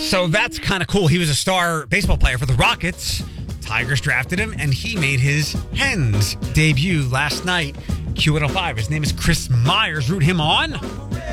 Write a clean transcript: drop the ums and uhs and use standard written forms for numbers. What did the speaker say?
So that's kind of cool. He was a star baseball player for the Rockets. Tigers drafted him, and he made his Hens debut last night. Q105. His name is Chris Myers. Root him on.